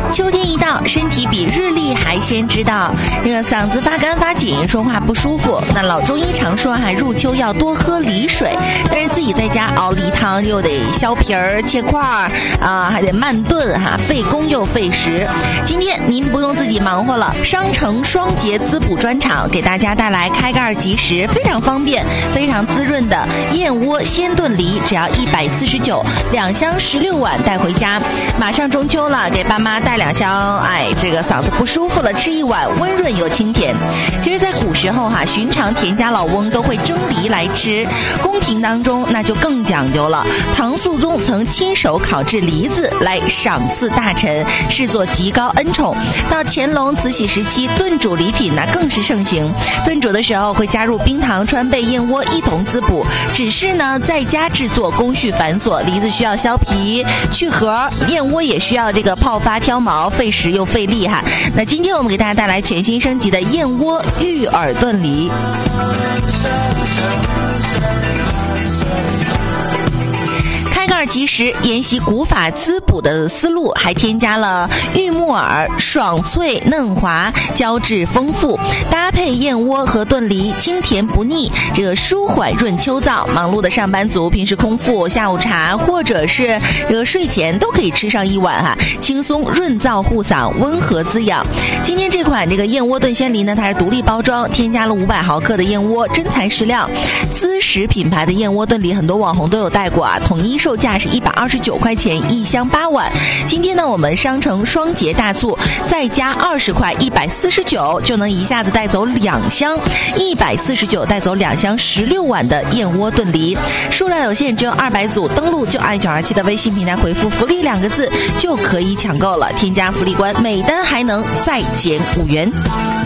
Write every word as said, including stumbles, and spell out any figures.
秋天一到，身体比日历还先知道，这个嗓子发干发紧，说话不舒服。那老中医常说哈，入秋要多喝梨水，但是自己在家熬梨汤又得削皮儿切块儿啊，还得慢炖哈，费工又费时。今天您不用自己忙活了，商城双节滋补专场给大家带来开盖即食，非常方便、非常滋润的燕窝鲜炖梨，只要一百四十九，两箱十六碗带回家。马上中秋了，给爸妈带两箱，哎，这个嗓子不舒服了，吃一碗温润又清甜。其实，在古时候哈，寻常田家老翁都会蒸梨来吃，宫廷当中那就更讲究了。唐肃宗曾亲手烤制梨子来赏赐大臣，视作极高恩宠。到乾隆、慈禧时期，炖煮礼品那更是盛行。炖煮的时候会加入冰糖、川贝、燕窝一同滋补。只是呢，在家制作工序繁琐，梨子需要削皮、去核，燕窝也需要这个泡发、挑毛，费时又费力哈。那今天我们给大家带来全新升级的燕窝玉耳炖梨。开盖即食，沿袭古法滋补的思路，还添加了玉木耳，爽脆嫩滑，胶质丰富，搭配燕窝和炖梨，清甜不腻，这个舒缓润秋燥。忙碌的上班族平时空腹、下午茶或者是这个睡前都可以吃上一碗哈，轻松润燥护嗓，温和滋养。今天这款这个燕窝炖鲜梨呢，它是独立包装，添加了五百毫克的燕窝，真材实料。滋食品牌的燕窝炖梨，很多网红都有带过啊，统一售价是一百二十九块钱一箱八碗。今天呢，我们商城双节大促，再加二十块，一百四十九就能一下子带走两箱，一百四十九带走两箱十六碗的燕窝炖梨，数量有限，只有二百组。登录就爱九二七的微信平台回复福利两个字就可以抢购了，添加福利关，每单还能再减五元。